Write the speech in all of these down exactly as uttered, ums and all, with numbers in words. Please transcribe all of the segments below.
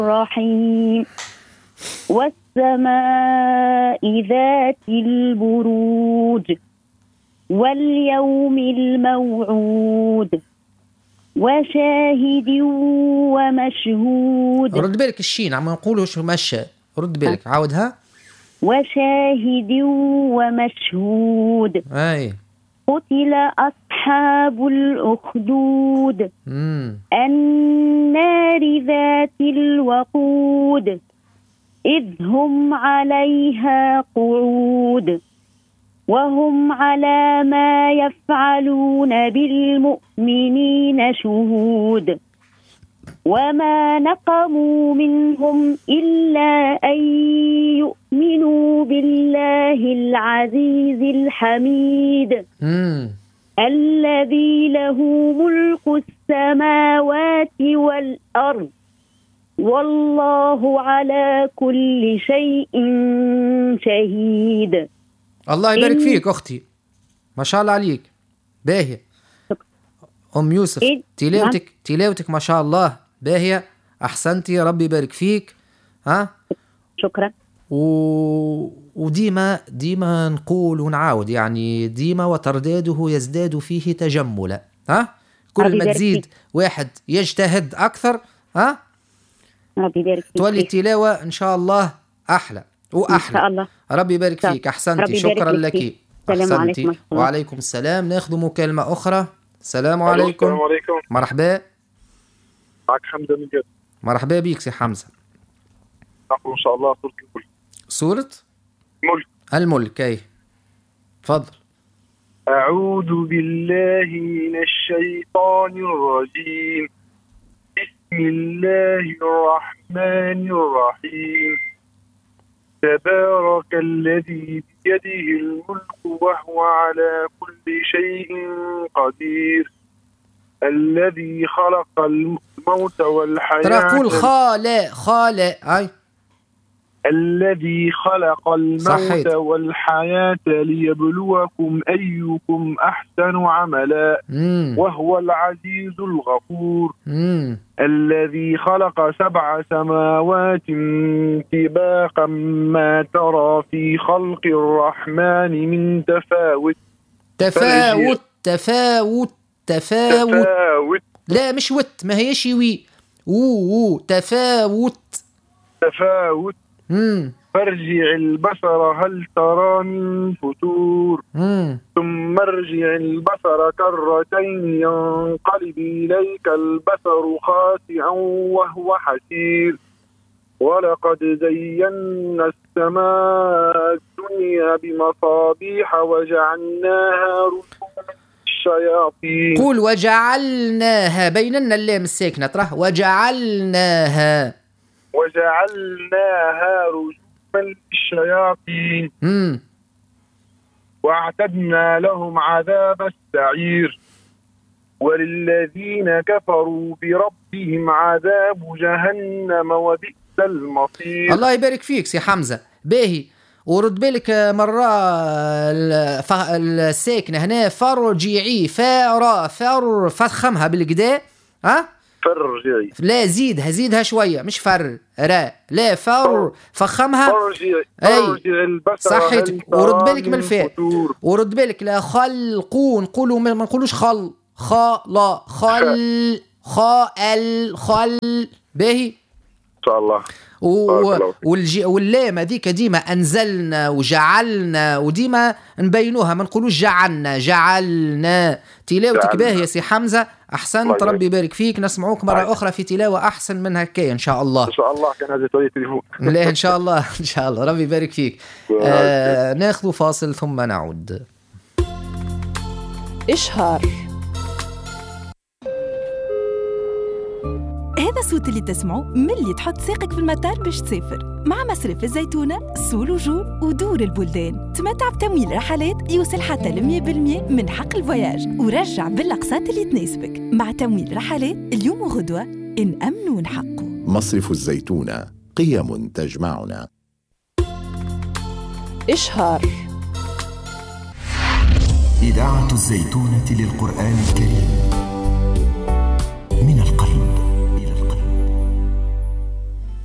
الرحيم والسماء ذات البروج واليوم الموعود وشاهد ومشهود. رد بالك الشين عم نقوله شو مشى، رد بالك عاودها. وشاهد ومشهود. اي قتل أصحاب الأخدود مم. النار ذات الوقود إذ هم عليها قعود وهم على ما يفعلون بالمؤمنين شهود وما نقموا منهم إلا أن يؤمنوا بالله العزيز الحميد مم. الذي له ملك السماوات والأرض والله على كل شيء شهيد. الله يبارك فيك أختي، ما شاء الله عليك، باهية. أم يوسف تلاوتك تلاوتك ما شاء الله باهية، أحسنتي، ربي يبارك فيك. ها شكرا. و... وديما ديما نقول ونعاود، يعني ديما وترداده يزداد فيه تجملا. ها كل ما تزيد واحد يجتهد أكثر ها ربي يبارك فيك تولي التلاوة إن شاء الله أحلى وأحلى إن شاء الله. ربي يبارك فيك، أحسنتي، شكرا لك. السلام عليكم. وعليكم السلام. ناخذ مكالمة أخرى. السلام عليكم. السلام عليكم. مرحبا، معك حمزة من جد. مرحبا بيك سي حمزة. نقول إن شاء الله سورة الملك. سورة الملك. الملك أي تفضل. أعوذ بالله من الشيطان الرجيم بسم الله الرحمن الرحيم تبارك الذي بيده الملك وهو على كل شيء قدير الذي خلق الموت والحياة. ترى قول خالق خالق أي الذي خلق الموت صحيت. والحياة ليبلوكم أيكم أحسن عملا مم. وهو العزيز الغفور. مم. الذي خلق سبع سماوات طباقا ما ترى في خلق الرحمن من تفاوت. تفاوت تفاوت تفاوت, تفاوت. لا مش وت، ما هيش وي وو تفاوت تفاوت. مم. فارجع البصر هل ترى من فتور. مم. ثم ارجع البصر كرتين ينقلب إليك البصر خاسئا وهو حسير ولقد زينا السماء الدنيا بمصابيح وجعلناها رجوما للشياطين. قول وجعلناها بيننا اللام الساكنة تراه وجعلناها وجعلناها رجوما للشياطين مم. واعتدنا لهم عذاب السعير وللذين كفروا بربهم عذاب جهنم وبئس المصير. الله يبارك فيك سي حمزة، باهي. ورد بالك مرة الساكنة هنا فرجعي فارا فر فخمها بالقداء. ها فرجعي لا زيدها زيدها شوية مش فر را لا فر فخمها فرجعي فرجعي البصر صحيت. ورد بالك من الفاء، ورد بالك لا خلقون نقولوا ما نقولوش خل خا لا خل خال خل باهي إن شاء الله. و... والج... واللام هذيك ديما أنزلنا وجعلنا وديما نبينوها ما نقولوش جعلنا جعلنا. تلاوتك باهية سي حمزة، أحسنت، ربي يبارك فيك. نسمعوك مرة باي. أخرى في تلاوة أحسن من هكايا إن شاء الله. إن شاء الله. كان هذا طريق تليفون. لا إن شاء الله إن شاء الله، ربي يبارك فيك. آه... ناخذ فاصل ثم نعود. إشهار. هذا الصوت اللي تسمعه ملي تحط ساقك في المطار باش تسافر مع مصرف الزيتونة. سول وجول ودور البلدان. تمتع بتمويل رحلات يوصل حتى لمية بالمية من حق الفواياج ورجع بالأقساط اللي تناسبك. مع تمويل رحلات اليوم وغدوة نأمن ونحقه. مصرف الزيتونة، قيم تجمعنا. إشهار. إذاعة الزيتونة للقرآن الكريم من القلب إلى القلب.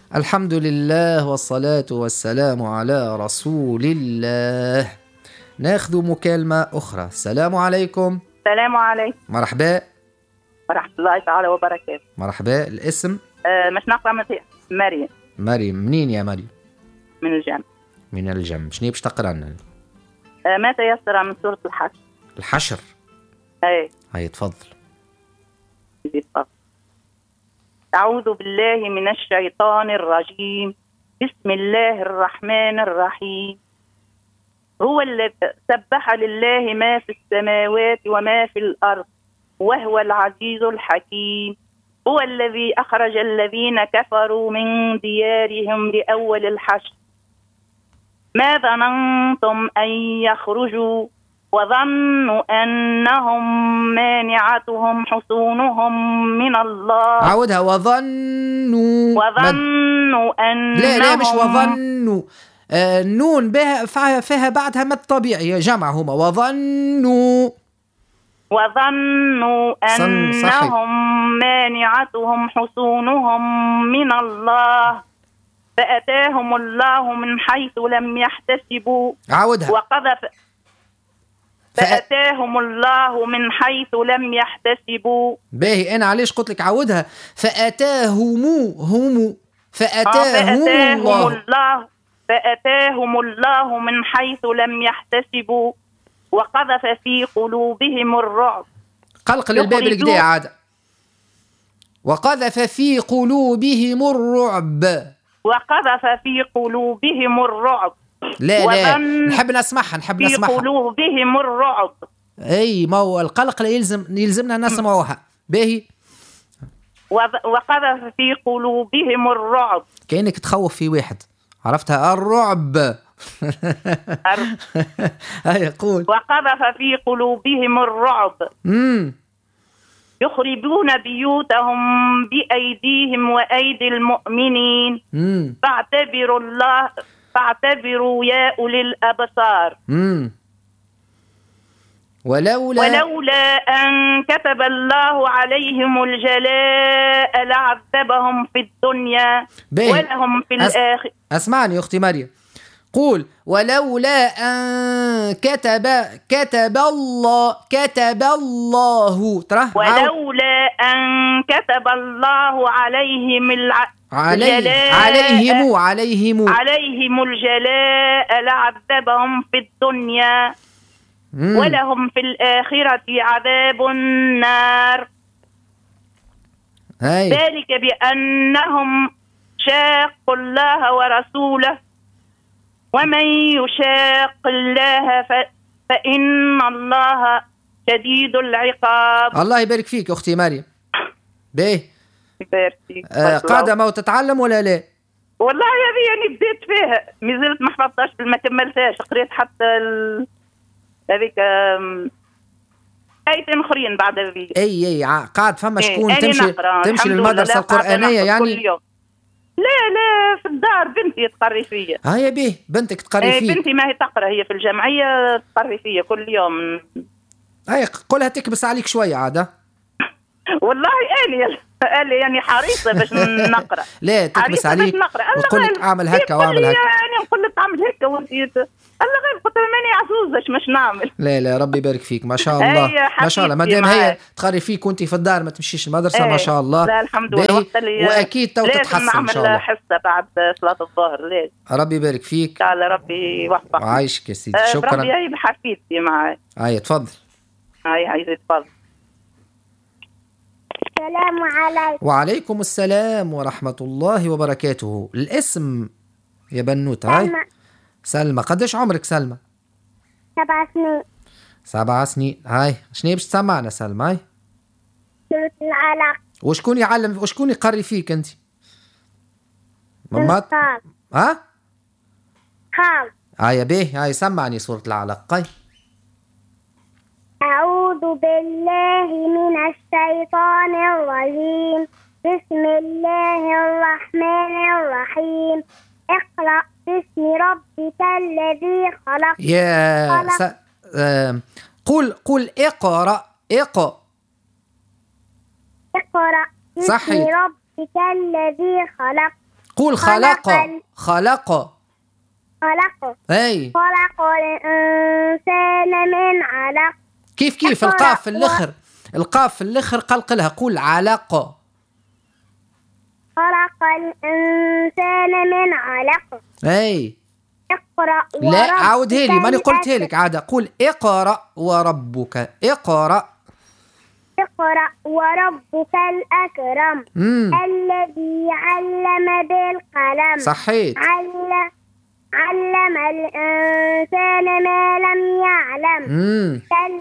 الحمد لله والصلاة والسلام على رسول الله. ناخذ مكالمة أخرى. السلام عليكم. السلام عليكم. مرحبا. ورحمة الله تعالى وبركاته. مرحبا. الاسم؟ أه مش نقرأ مريم. مريم منين يا مريم؟ من الجنة. من الجنة. شنو باش تقرأ لنا؟ أه ما تيسر من سورة الحشر. الحشر. اي هاي تفضل. تفضل. أعوذ بالله من الشيطان الرجيم. بسم الله الرحمن الرحيم. هو الذي سبح لله ما في السماوات وما في الأرض وهو العزيز الحكيم. هو الذي أخرج الذين كفروا من ديارهم لأول الحشر ما ظننتم أن يخرجوا وظنوا أنهم مانعتهم حصونهم من الله. عودها. وظنوا. وظنوا أنهم لا لا مش وظنوا. آه النون بها فيها بعدها مد طبيعي جمع. هما وظنوا. وظنوا أنهم مانعتهم حصونهم من الله فأتاهم الله من حيث لم يحتسبوا. عودها. وقذف فأتاهم الله من حيث لم يحتسبوا. باهي أنا علاش قلت لك عودها. فأتاهم هم فأتاهم, فأتاهم الله. الله فأتاهم الله من حيث لم يحتسبوا وقذف في قلوبهم الرعب. قلقل الباب الكدا عاد. وقذف في قلوبهم الرعب. وقذف في قلوبهم الرعب. لا لا نحب نسمعها نحب نسمعها. في قلوبهم الرعب. اي ما هو القلق لا يلزم يلزمنا نسمعوها. باهي. وقذف في قلوبهم الرعب. كأنك تخوف في واحد. عرفتها الرعب. هاي قول. وقذف في قلوبهم الرعب. امم يخربون بيوتهم بأيديهم وأيدي المؤمنين. امم فاعتبروا الله فاعتبروا يا أولي الأبصار. امم ولولا ولولا أن كتب الله عليهم الجلاء لعذبهم في الدنيا بيه. ولهم في أس... الآخرة. اسمعني يا أختي مريم. قول ولولا أن كتب كتب الله كتب الله ترى. ولولا أن كتب الله عليهم الع... علي... الجلاء عليهم عليهم عليهم الجلاء لعذبهم في الدنيا مم. ولهم في الآخرة عذاب النار. هاي. ذلك بأنهم شاقوا الله ورسوله ومن يشاق الله ف... فإن الله شديد العقاب. الله يبارك فيك أختي مريم. باهي. يبارك فيك. آه قاعدة ما تتعلم ولا لا؟ والله هذه يعني بديت فيها مازلت ما حفظتهاش ما كملتهاش. قريت حتى ال... هذيك آيتين أخرين بعد هذه. أي أي قاعد فما شكون إيه. تمشي تمشي للمدرسة القرآنية يعني؟ لا لا في الدار بنتي تقري فيا. ها يا بيه بنتك تقري فيا. بنتي ما هي تقرا هي في الجمعية تقري فيا كل يوم. هاي قولها تكبس عليك شوية عادة. والله آلي آلي يعني حريصة باش نقرا. لا تكبس عليك وتقول لك اعمل هكا واعمل هكا. يعني نقول لك اعمل هكا وانت الله غير قلت ماني عزوزة مش نعمل. لا لا ربي يبارك فيك ما شاء الله ما شاء الله. ما دام هي تقري فيك وانت في الدار ما تمشيش المدرسة ما شاء الله. لا الحمد لله. واكيد تو تتحسن ان شاء الله. نعمل حصة بعد صلاة الظهر. لازم. ربي يبارك فيك. تعالى ربي يوفقك. وعايشك يا سيدي. شكرا. ربي هاي بحفيدتي معي. هاي تفضل. هاي هاي تفضل. السلام عليكم. وعليكم السلام ورحمة الله وبركاته. الاسم يا بنوتة. هاي سلمى. قديش عمرك سلمى؟ سبع سنين. سبع سنين. هاي شنو باش تسمعنا سلمى؟ هاي سورة العلق. وشكون يعلم وشكون يقري فيك انت؟ مامات؟ ها؟ خال. هاي بيه هاي سمعني سورة العلق. هاي أعوذ بالله من الشيطان الرجيم. بسم الله الرحمن الرحيم. اقرأ باسم ربك الذي خلق. يا خلق. س... آه... قل قل اقرأ اقرأ اقرأ باسم صحي. ربك الذي خلق. قول خلق خلق خلق اي خلق الإنسان من علق. كيف كيف القاف في الاخر القاف في الاخر قلقلها قول علق. خلق الإنسان من علق. اي اقرأ لا عاودها لي ماني قلتها لك عادة. قول اقرأ وربك. اقرأ اقرأ وربك الأكرم. مم. الذي علم بالقلم. صحيت. علم علم الإنسان ما لم يعلم. مم.